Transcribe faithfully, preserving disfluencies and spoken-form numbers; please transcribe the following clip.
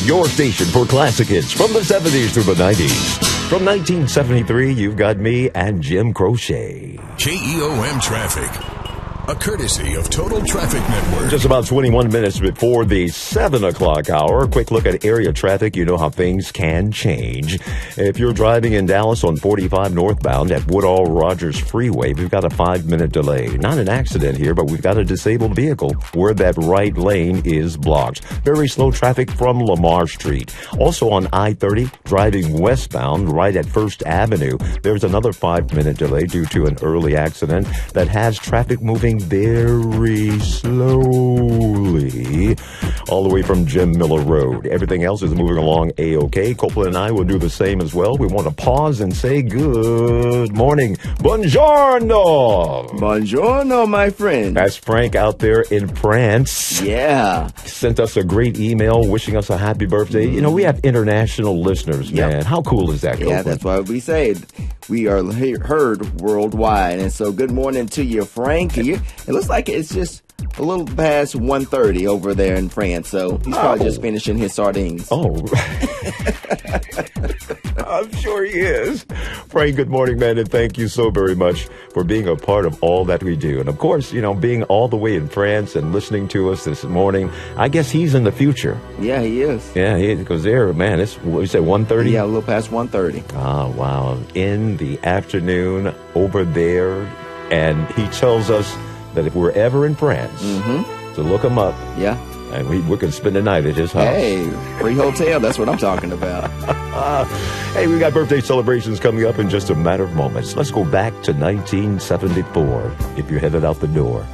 your station for classic hits from the seventies through the nineties. From nineteen seventy-three, you've got me and Jim Croce. K E O M Traffic, a courtesy of Total Traffic Network. Just about twenty-one minutes before the seven o'clock hour. Quick look at area traffic. You know how things can change. If you're driving in Dallas on forty-five northbound at Woodall Rogers Freeway, we've got a five-minute delay. Not an accident here, but we've got a disabled vehicle where that right lane is blocked. Very slow traffic from Lamar Street. Also on I thirty, driving westbound right at First Avenue, there's another five-minute delay due to an early accident that has traffic moving very slowly all the way from Jim Miller Road. Everything else is moving along A-OK. Copeland and I will do the same as well. We want to pause and say good morning. Buongiorno. Buongiorno, my friend. That's Frank out there in France. Yeah. Sent us a great email wishing us a happy birthday. You know, we have international listeners, man. Yep. How cool is that, Copeland? Yeah, that's why we say it. We are he- heard worldwide. And so good morning to you, Frank. You, it looks like it's just a little past one thirty over there in France. So he's probably oh. just finishing his sardines. Oh. I'm sure he is. Frank, good morning, man, and thank you so very much for being a part of all that we do. And, of course, you know, being all the way in France and listening to us this morning, I guess he's in the future. Yeah, he is. Yeah, he goes there, man, it's, what you say, one thirty? Yeah, a little past one thirty. Oh, wow. In the afternoon over there, and he tells us that if we're ever in France, mm-hmm. to look him up. Yeah. And we, we could spend the night at his house. Hey, free hotel. That's what I'm talking about. Hey, we got birthday celebrations coming up in just a matter of moments. Let's go back to nineteen seventy-four if you're headed out the door.